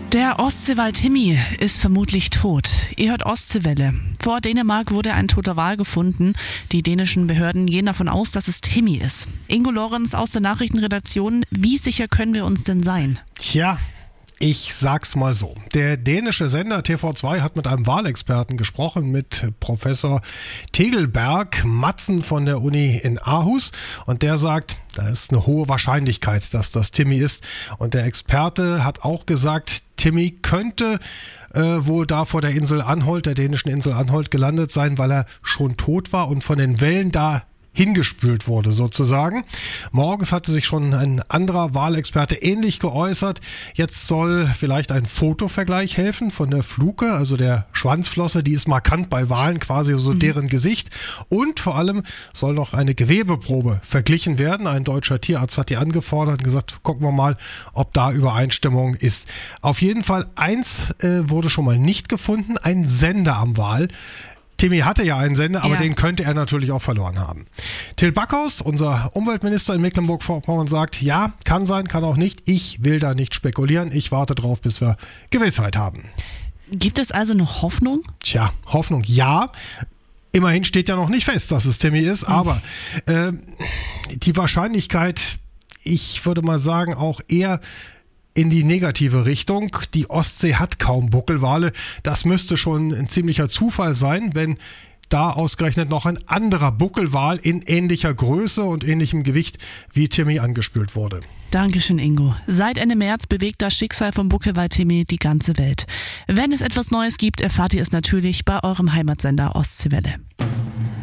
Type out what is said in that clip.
Der Ostseewal Timmy ist vermutlich tot. Ihr hört Ostseewelle. Vor Dänemark wurde ein toter Wal gefunden. Die dänischen Behörden gehen davon aus, dass es Timmy ist. Ingo Lorenz aus der Nachrichtenredaktion. Wie sicher können wir uns denn sein? Tja, ich sag's mal so. Der dänische Sender TV2 hat mit einem Walexperten gesprochen, mit Professor Tegelberg Madsen von der Uni in Aarhus. Und der sagt, da ist eine hohe Wahrscheinlichkeit, dass das Timmy ist. Und der Experte hat auch gesagt, Timmy könnte wohl da vor der Insel Anholt, der dänischen Insel Anholt, gelandet sein, weil er schon tot war und von den Wellen da hingespült wurde sozusagen. Morgens hatte sich schon ein anderer Walexperte ähnlich geäußert. Jetzt soll vielleicht ein Fotovergleich helfen von der Fluke, also der Schwanzflosse, die ist markant bei Walen, quasi so deren Gesicht. Und vor allem soll noch eine Gewebeprobe verglichen werden. Ein deutscher Tierarzt hat die angefordert und gesagt, gucken wir mal, ob da Übereinstimmung ist. Auf jeden Fall, eins wurde schon mal nicht gefunden, ein Sender am Wal. Timmy hatte ja einen Sender, aber den könnte er natürlich auch verloren haben. Till Backhaus, unser Umweltminister in Mecklenburg-Vorpommern, sagt, ja, kann sein, kann auch nicht. Ich will da nicht spekulieren. Ich warte drauf, bis wir Gewissheit haben. Gibt es also noch Hoffnung? Tja, Hoffnung, ja. Immerhin steht ja noch nicht fest, dass es Timmy ist, aber die Wahrscheinlichkeit, ich würde mal sagen, auch eher in die negative Richtung. Die Ostsee hat kaum Buckelwale. Das müsste schon ein ziemlicher Zufall sein, wenn da ausgerechnet noch ein anderer Buckelwal in ähnlicher Größe und ähnlichem Gewicht wie Timmy angespült wurde. Dankeschön, Ingo. Seit Ende März bewegt das Schicksal vom Buckelwal Timmy die ganze Welt. Wenn es etwas Neues gibt, erfahrt ihr es natürlich bei eurem Heimatsender Ostseewelle.